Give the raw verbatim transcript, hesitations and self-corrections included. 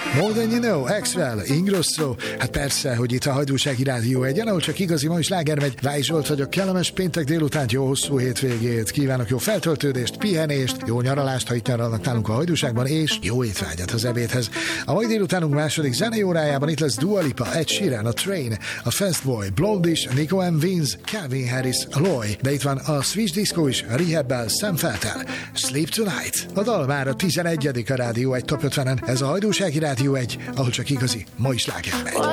More Than You Know, Axwell, Ingrosso. Hát persze, hogy itt a Hajdúsági Rádió egyen, ahol csak igazi ma is sláger megy. Váj Zsolt vagyok, kellemes péntek délutánt, jó hosszú hétvégét. Kívánok jó feltöltődést, pihenést, jó nyaralást, ha itt nyaralnak nálunk a Hajdúságban, és jó étvágyat az ebédhez. A mai délutánunk második zenei órájában itt lesz Dua Lipa, Ed Sheeran, a Train, a Fast Boy, Blondish, Nico M. Vince, Calvin Harris, Loy, de itt van a Switch Disco is, Rehab-bel, Sam Feltel, Sleep Tonight. A dal már a tizenegyedik a Rádió egy Top ötvenen. Ez a Hajdúsági Rádió egy, ahol csak igazi ma is sláger megy.